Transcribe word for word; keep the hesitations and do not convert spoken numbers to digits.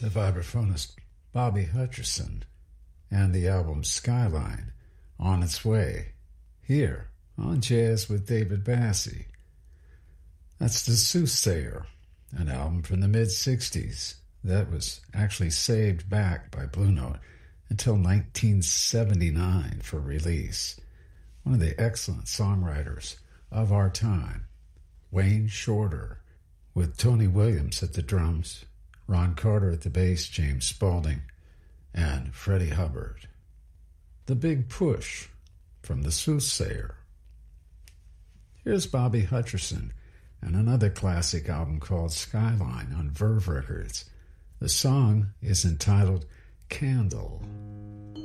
the vibraphonist Bobby Hutcherson, and the album Skyline, On Its Way, here on Jazz with David Bassie. That's The Soothsayer, an album from the mid-sixties that was actually saved back by Blue Note until nineteen seventy-nine for release. One of the excellent songwriters of our time, Wayne Shorter, with Tony Williams at the drums, Ron Carter at the bass, James Spaulding, and Freddie Hubbard. The Big Push from The Soothsayer. Here's Bobby Hutcherson and another classic album called Skyline on Verve Records. The song is entitled Candle.